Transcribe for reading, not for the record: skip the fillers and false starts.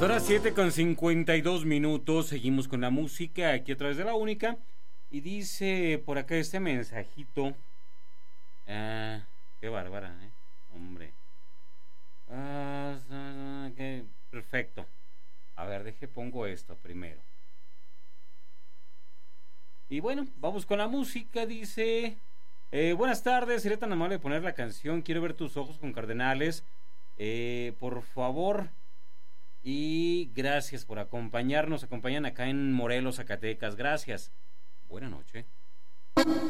Son las 7:52 seguimos con la música aquí a través de La Única. Y dice por acá este mensajito. Qué bárbara, hombre. Okay, perfecto. A ver, pongo esto primero. Y bueno, vamos con la música. Dice: buenas tardes, seré tan amable de poner la canción Quiero ver tus ojos con Cardenales. Por favor. Y gracias por acompañarnos. Acompañan acá en Morelos, Zacatecas. Gracias. Buena noche.